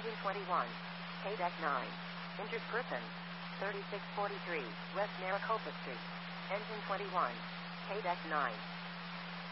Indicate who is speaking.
Speaker 1: Engine 21. KDEC 9. Injured person. 3643 West Maricopa Street. Engine 21. KDEC 9.